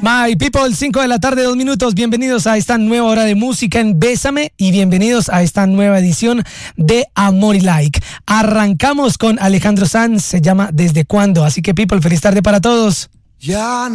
My people, 5 de la tarde, 2 minutos. Bienvenidos a esta nueva hora de música en Bésame y bienvenidos a esta nueva edición de Amor y Like. Arrancamos con Alejandro Sanz, se llama ¿Desde cuándo? Así que people, feliz tarde para todos. Ya no.